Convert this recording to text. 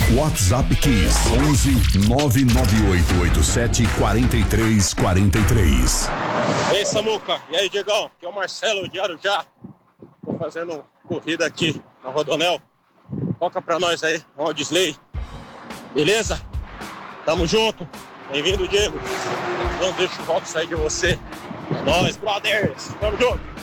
WhatsApp Kiss 11 99887 4343. Ei, Samuca, e aí, Diegão? Aqui é o Marcelo, de Arujá. Tô fazendo corrida aqui na Rodonel. Toca pra nós aí, Aldisley. Beleza? Tamo junto. Bem-vindo, Diego. Não deixa o rock sair de você. É nóis, brothers. Tamo junto.